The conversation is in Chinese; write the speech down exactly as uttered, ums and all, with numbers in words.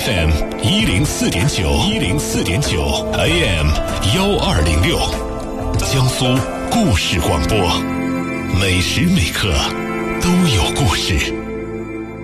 F M 一零四点九，一零四点九 A M 幺二零六，江苏故事广播，每时每刻都有故事。